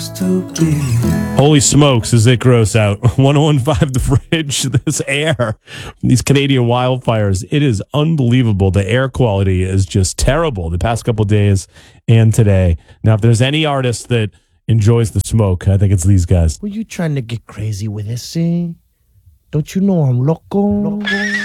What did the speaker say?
Holy smokes, is it gross out. 1015 The Fridge, this air, these Canadian wildfires, it is unbelievable. The air quality is just terrible the past couple of days and today. Now, if there's any artist that enjoys the smoke, I think it's these guys. Were you trying to get crazy with this, eh? Don't you know I'm loco?